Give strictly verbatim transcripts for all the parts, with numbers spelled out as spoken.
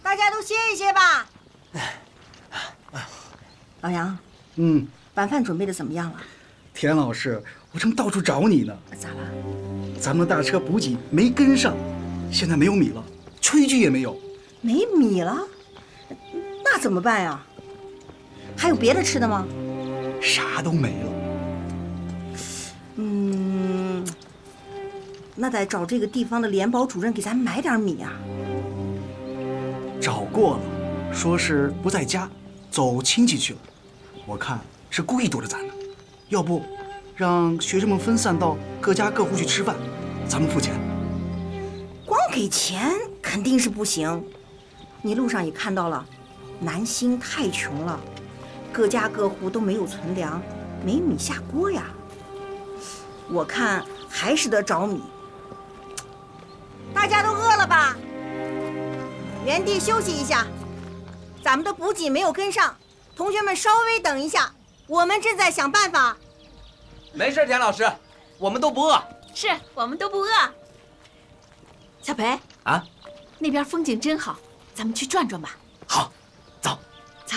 大家都歇一歇吧。老杨， 嗯， 晚饭准备的怎么样了？ 田老师，我正到处找你呢。 咋了？ 咱们大车补给没跟上，现在没有米了，炊具也没有。 没米了？那怎么办呀？还有别的吃的吗？ 啥都没了。 嗯，那得找这个地方的联保主任给咱买点米啊。 找过了，说是不在家，走亲戚去了。我看是故意躲着咱呢。要不，让学生们分散到各家各户去吃饭，咱们付钱。 光给钱肯定是不行。你路上也看到了，南兴太穷了，各家各户都没有存粮，没米下锅呀。我看还是得找米。大家都饿了吧？原地休息一下，咱们的补给没有跟上，同学们稍微等一下，我们正在想办法。 没事，田老师，我们都不饿。 是我们都不饿。小裴啊， 那边风景真好，咱们去转转吧。 好，走， 走。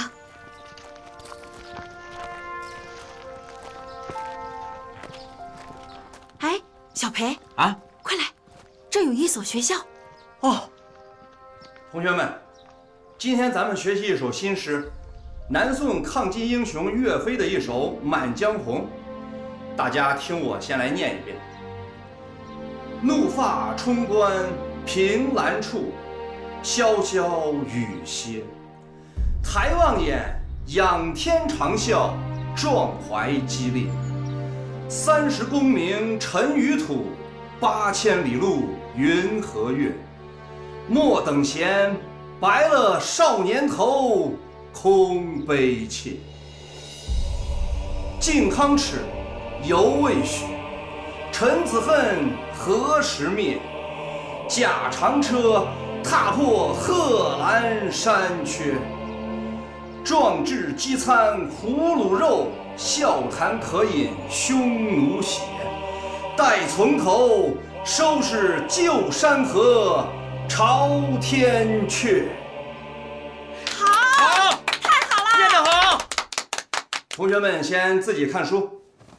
哎，小裴啊， 快来，这有一所学校。 哦， 同学们，今天咱们学习一首新诗，南宋抗金英雄岳飞的一首《满江红》。大家听我先来念一遍：怒发冲冠凭栏处，潇潇雨歇。抬望眼，仰天长啸，壮怀激烈。三十功名尘与土，八千里路云和月。莫等闲，白了少年头，空悲切。靖康耻，犹未许，臣子恨，何时灭？驾长车，踏破贺兰山缺。壮志饥餐胡虏肉，笑谈渴饮匈奴血。待从头，收拾旧山河，朝天阙。 好，太好了， 念得好。 同学们先自己看书。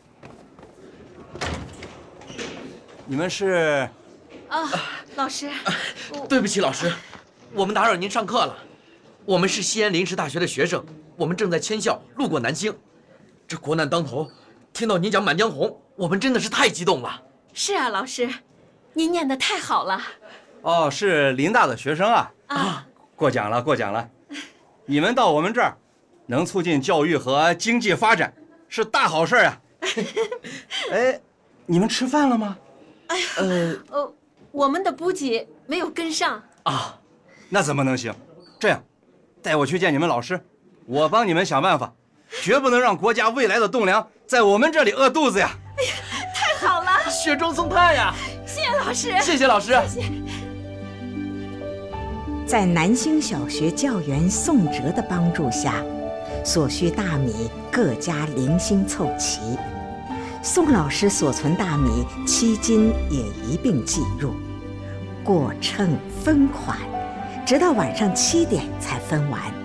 你们是？ 啊，老师， 对不起，老师，我们打扰您上课了。我们是西安临时大学的学生，我们正在迁校，路过南兴。这国难当头，听到您讲《满江红》，我们真的是太激动了。 是啊，老师，您念得太好了。 哦，是林大的学生啊！ 啊， 过奖了，过奖了。你们到我们这儿，能促进教育和经济发展，是大好事啊！哎，你们吃饭了吗？ 哎呀，呃，呃，我们的补给没有跟上啊，那怎么能行？这样，带我去见你们老师，我帮你们想办法，绝不能让国家未来的栋梁在我们这里饿肚子呀！ 哎呀，太好了， 雪中送炭呀！ 谢谢老师， 谢谢老师。 谢谢。 在南兴小学教员宋哲的帮助下，所需大米各家零星凑齐。宋老师所存大米七斤也一并计入，过秤分款，直到晚上七点才分完。